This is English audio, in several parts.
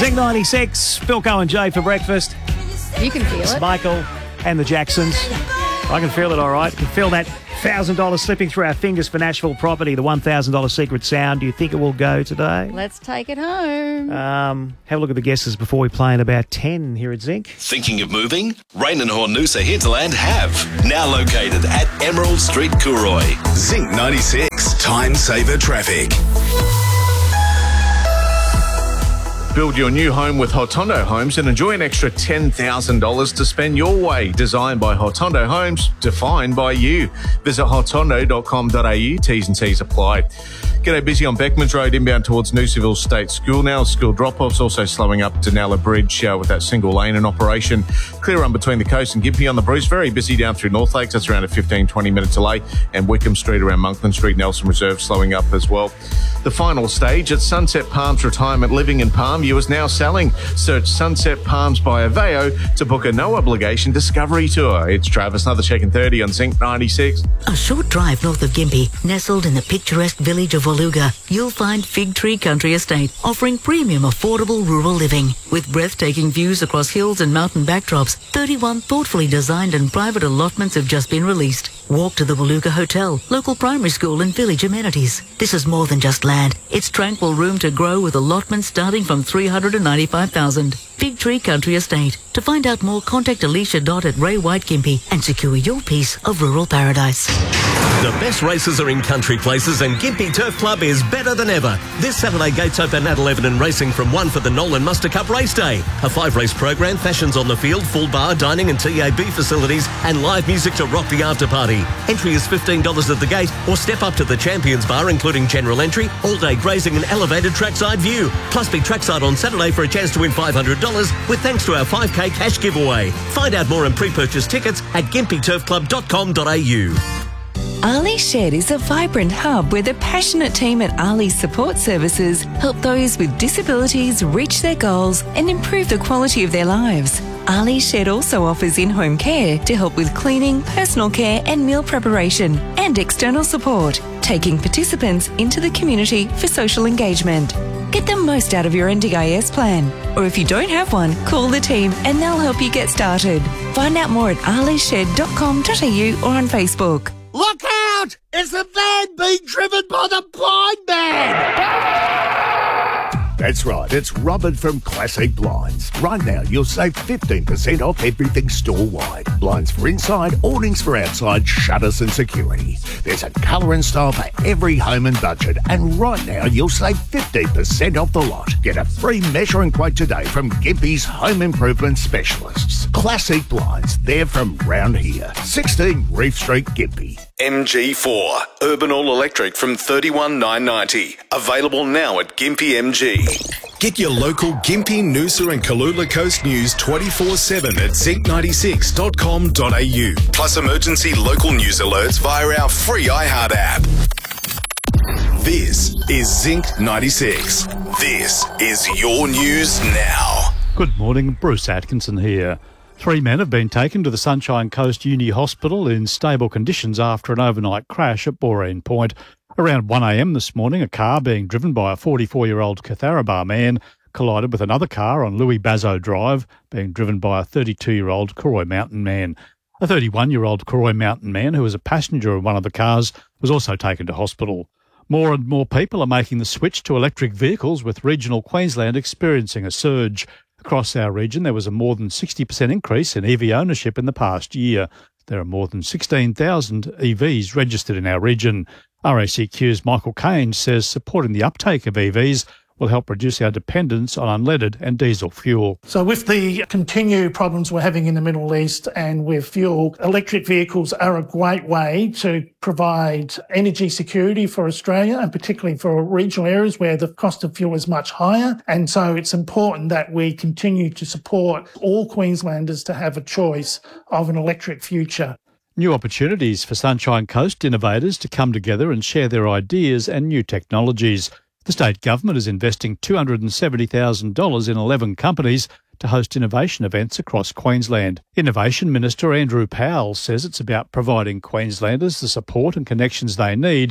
Zing 96, Bilko and Jay for breakfast. You can feel It's it. Michael and the Jacksons. I can feel it all right. I can feel that $1,000 slipping through our fingers for Nashville property, the $1,000 secret sound. Do you think it will go today? Let's take it home. Have a look at the guesses before we play in about 10 here at Zinc. Thinking of moving? Rain and Hornusa Hinterland have. Now located at Emerald Street, Cooroy. Zinc 96, Time Saver Traffic. Build your new home with Hotondo Homes and enjoy an extra $10,000 to spend your way. Designed by Hotondo Homes, defined by you. Visit hotondo.com.au. T's and C's apply. G'day, busy on Beckmans Road inbound towards Noosaville State School now. School drop-offs also slowing up Denella Bridge with that single lane in operation. Clear run between the coast and Gympie on the Bruce. Very busy down through North Lakes. That's around a 15-20 minute delay. And Wickham Street around Monkland Street, Nelson Reserve slowing up as well. The final stage at Sunset Palms Retirement Living in Palmview is now selling. Search Sunset Palms by Aveo to book a no-obligation discovery tour. It's Travis, another check in 30 on Zinc 96. A short drive north of Gympie, nestled in the picturesque village of Waluga, you'll find Fig Tree Country Estate, offering premium affordable rural living. With breathtaking views across hills and mountain backdrops, 31 thoughtfully designed and private allotments have just been released. Walk to the Waluga Hotel, local primary school and village amenities. This is more than just land. It's tranquil room to grow with allotments starting from $395,000. Fig Tree Country Estate. To find out more, contact Alicia Dodd at Ray White Gympie and secure your piece of rural paradise. The best races are in country places and Gympie Turf Club is better than ever. This Saturday, gates open at 11 and racing from 1 for the Nolan Muster Cup Race Day. A 5-race program, fashions on the field, full bar, dining and TAB facilities and live music to rock the after party. Entry is $15 at the gate or step up to the Champions Bar including general entry, all-day grazing and elevated trackside view. Plus be trackside on Saturday for a chance to win $500 with thanks to our 5K cash giveaway. Find out more and pre-purchase tickets at gympieturfclub.com.au. Ali Shed is a vibrant hub where the passionate team at Ali Support Services help those with disabilities reach their goals and improve the quality of their lives. Ali Shed also offers in-home care to help with cleaning, personal care and meal preparation and external support, taking participants into the community for social engagement. Get the most out of your NDIS plan. Or if you don't have one, call the team and they'll help you get started. Find out more at alished.com.au or on Facebook. Look out! It's the van being driven by the blind man! That's right, it's Robert from Classic Blinds. Right now, you'll save 15% off everything store-wide. Blinds for inside, awnings for outside, shutters and security. There's a colour and style for every home and budget. And right now, you'll save 15% off the lot. Get a free measuring quote today from Gympie's Home Improvement Specialists. Classic Blinds, they're from round here. 16 Reef Street, Gympie. MG4, Urban All Electric from $31,990. Available now at Gympie MG. Get your local Gympie, Noosa and Kalula Coast news 24/7 at zinc96.com.au. Plus emergency local news alerts via our free iHeart app. This is Zinc 96. This is your news now. Good morning, Bruce Atkinson here. 3 men have been taken to the Sunshine Coast Uni Hospital in stable conditions after an overnight crash at Boreen Point. Around 1 a.m. this morning, a car being driven by a 44-year-old Catharabah man collided with another car on Louis Bazzo Drive, being driven by a 32-year-old Cooroy Mountain man. A 31-year-old Cooroy Mountain man who was a passenger in one of the cars was also taken to hospital. More and more people are making the switch to electric vehicles, with regional Queensland experiencing a surge. Across our region, there was a more than 60% increase in EV ownership in the past year. There are more than 16,000 EVs registered in our region. RACQ's Michael Caine says supporting the uptake of EVs will help reduce our dependence on unleaded and diesel fuel. So with the continued problems we're having in the Middle East and with fuel, electric vehicles are a great way to provide energy security for Australia, and particularly for regional areas where the cost of fuel is much higher. And so it's important that we continue to support all Queenslanders to have a choice of an electric future. New opportunities for Sunshine Coast innovators to come together and share their ideas and new technologies. The state government is investing $270,000 in 11 companies to host innovation events across Queensland. Innovation Minister Andrew Powell says it's about providing Queenslanders the support and connections they need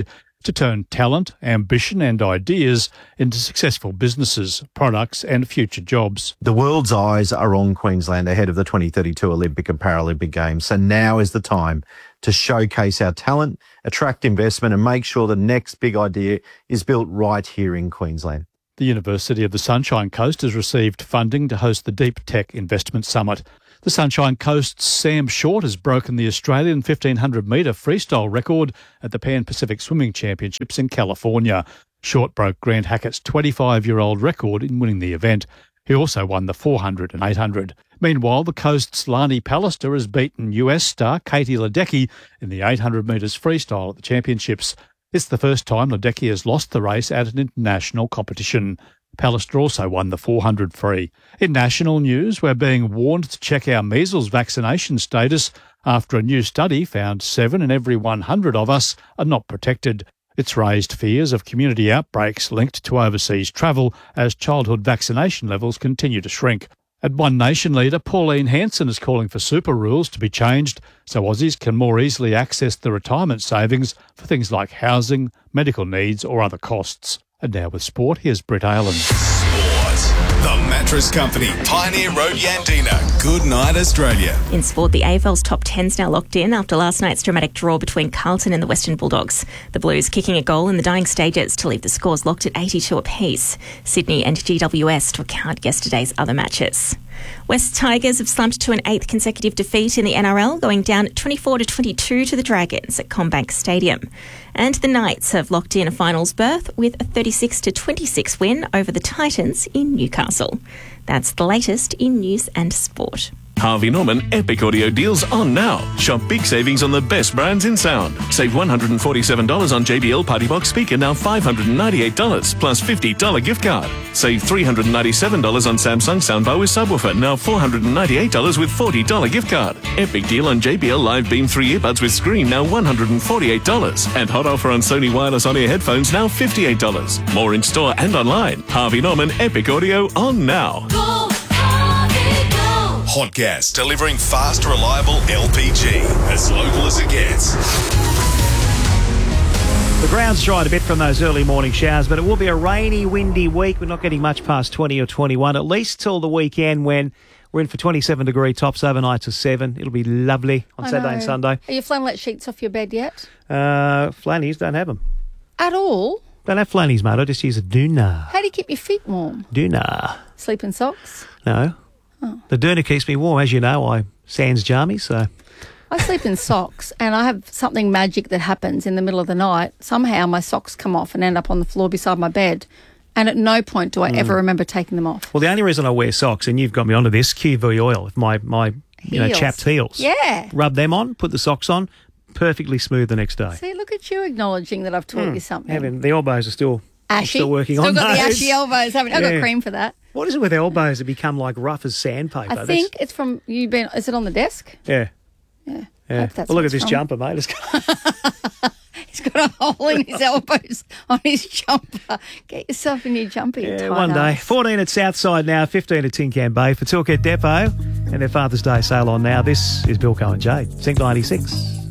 to turn talent, ambition and ideas into successful businesses, products and future jobs. The world's eyes are on Queensland ahead of the 2032 Olympic and Paralympic Games, so now is the time to showcase our talent, attract investment and make sure the next big idea is built right here in Queensland. The University of the Sunshine Coast has received funding to host the Deep Tech Investment Summit. The Sunshine Coast's Sam Short has broken the Australian 1500-metre freestyle record at the Pan-Pacific Swimming Championships in California. Short broke Grant Hackett's 25-year-old record in winning the event. He also won the 400 and 800. Meanwhile, the coast's Lani Pallister has beaten US star Katie Ledecky in the 800 metres freestyle at the championships. It's the first time Ledecky has lost the race at an international competition. Pallister also won the 400 free. In national news, we're being warned to check our measles vaccination status after a new study found 7 in every 100 of us are not protected. It's raised fears of community outbreaks linked to overseas travel as childhood vaccination levels continue to shrink. And One Nation leader Pauline Hanson is calling for super rules to be changed so Aussies can more easily access the retirement savings for things like housing, medical needs or other costs. And now with sport, here's Britt Aylan. Sport. The Mattress Company, Pioneer Road, Yandina. Good night, Australia. In sport, the AFL's top 10's now locked in after last night's dramatic draw between Carlton and the Western Bulldogs. The Blues kicking a goal in the dying stages to leave the scores locked at 82 apiece. Sydney and GWS to account yesterday's other matches. West Tigers have slumped to an 8th consecutive defeat in the NRL, going down 24-22 to the Dragons at CommBank Stadium. And the Knights have locked in a finals berth with a 36-26 win over the Titans in Newcastle. That's the latest in news and sport. Harvey Norman Epic Audio deals on now. Shop big savings on the best brands in sound. Save $147 on JBL Party Box speaker, now $598 plus $50 gift card. Save $397 on Samsung soundbar with subwoofer, now $498 with $40 gift card. Epic deal on JBL Live Beam 3 earbuds with screen, now $148. And hot offer on Sony wireless on-ear headphones, now $58. More in store and online. Harvey Norman Epic Audio on now. Hot Gas, delivering fast, reliable LPG. As local as it gets. The ground's dried a bit from those early morning showers, but it will be a rainy, windy week. We're not getting much past 20 or 21, at least till the weekend when we're in for 27-degree tops, overnights of 7. It'll be lovely on Saturday and Sunday. Are your flannelette sheets off your bed yet? Flannies, don't have them. At all? Don't have flannies, mate. I just use a doona. How do you keep your feet warm? Doona. Sleep in socks? No. Oh. The doona keeps me warm. As you know, I sans jammies, so... I sleep in socks, and I have something magic that happens in the middle of the night. Somehow my socks come off and end up on the floor beside my bed, and at no point do I ever remember taking them off. Well, the only reason I wear socks, and you've got me onto this, QV oil, if my chapped heels. Yeah. Rub them on, put the socks on, perfectly smooth the next day. See, look at you acknowledging that I've taught you something. The elbows are still... Ashy. Still working on those. Still got the ashy elbows, haven't you? I've got cream for that. What is it with elbows that become like rough as sandpaper? I think it's from you being... Is it on the desk? Yeah. Yeah. Well, look at this jumper, mate. He's got a hole in his elbows on his jumper. Get yourself a new jumper, you tight one day. 14 at Southside now, 15 at Tin Can Bay for Toolkit Depot and their Father's Day sale on now. This is Bilko and Jade, Sync 96.